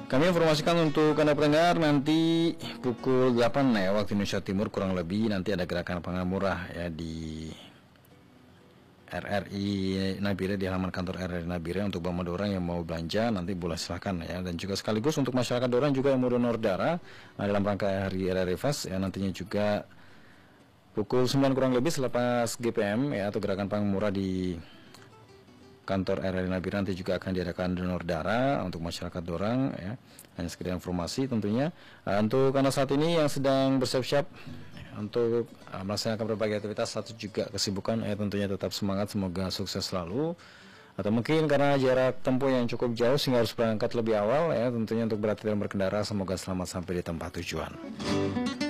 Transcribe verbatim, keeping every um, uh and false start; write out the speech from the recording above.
Kami informasikan untuk Anda pendengar nanti pukul delapan ya waktu Indonesia Timur kurang lebih nanti ada gerakan pangan murah ya di R R I Nabire, di halaman kantor R R I Nabire. Untuk Bapak Madura yang mau belanja nanti boleh silahkan ya, dan juga sekaligus untuk masyarakat Dorang juga yang mau donor darah nah, dalam rangka hari R R I Fest ya, nantinya juga pukul sembilan kurang lebih selepas G P M ya atau gerakan pangan murah di kantor R R I Nabire nanti juga akan diadakan donor darah untuk masyarakat Dorang ya. Hanya sekedar informasi tentunya. Uh, untuk Anda saat ini yang sedang bersiap-siap untuk uh, melaksanakan berbagai aktivitas atau juga kesibukan ya, tentunya tetap semangat, semoga sukses selalu. Atau mungkin karena jarak tempuh yang cukup jauh sehingga harus berangkat lebih awal ya, tentunya untuk berhati dan berkendara semoga selamat sampai di tempat tujuan.